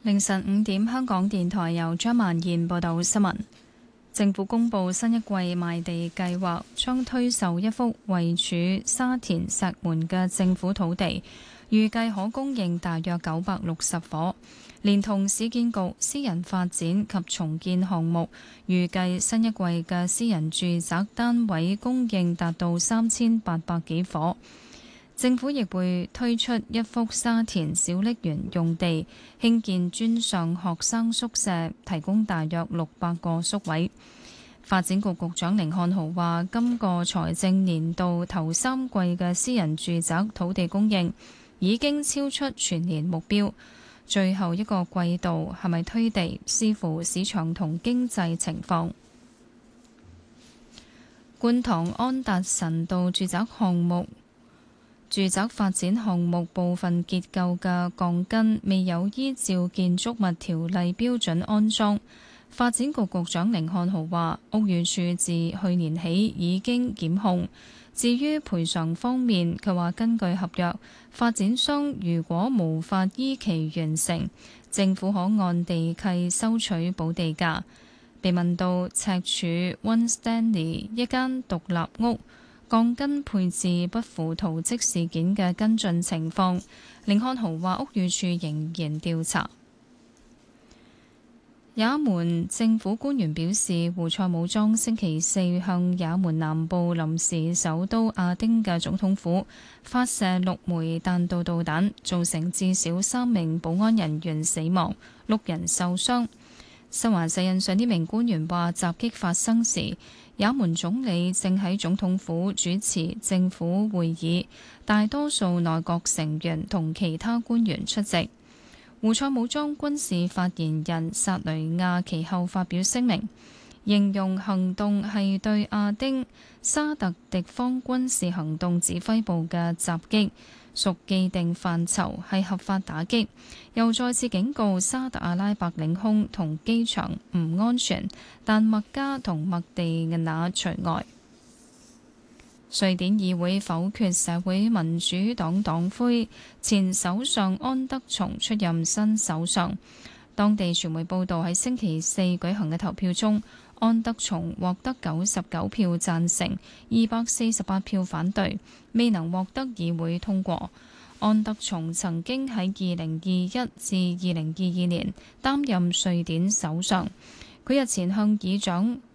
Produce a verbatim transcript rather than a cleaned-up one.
凌晨五點，香港電台由張曼燕報道新聞。政府公布新一季賣地計劃，將推售一幅位處沙田石門嘅政府土地，預計可供應大約九百六十伙，連同市建局私人發展及重建項目，預計新一季嘅私人住宅單位供應達到三千八百幾伙。政府亦會推出一幅沙田小瀝源用地，興建專上學生宿舍，提供大約六百個宿位。發展局局長甯漢豪話：今個財政年度頭三季嘅私人住宅土地供應已經超出全年目標，最後一個季度係咪推地，視乎市場同經濟情況。觀塘安達臣道住宅項目住宅發展項目部分結構嘅鋼筋未有依照建築物條例標準安裝。發展局局長甯漢豪話：屋宇署自去年起已經檢控。至於賠償方面，佢話根據合約，發展商如果無法依期完成，政府可按地契收取補地價。被問到赤柱 One Stanley 一間獨立屋鋼筋配置不符圖則事件嘅跟進情況，甯漢豪話屋宇署仍然調查。也門政府官員表示，胡塞武裝星期四向也門南部臨時首都亞丁嘅總統府發射六枚彈道導彈，造成至少三名保安人員死亡，六人受傷。新華社引述呢名官員話，襲擊發生時，也門總理正喺總統府主持政府會議，大多數內閣成員同其他官員出席。胡塞武裝軍事發言人薩雷亞其後發表聲明，形容行動係對亞丁沙特敵方軍事行動指揮部嘅襲擊，屬既定範疇，係合法打擊。又再次警告沙特阿拉伯領空同機場唔安全，但麥加同麥地那除外。瑞典議會否決社會民主黨黨魁前首相安德松出任新首相。當地傳媒報道喺星期四舉行嘅投票中，安德松獲得九十九票贊成，二百四十八票反對，未能獲得議會通過。安德松曾經喺二零二一至二零二二年擔任瑞典首相。佢日前向議長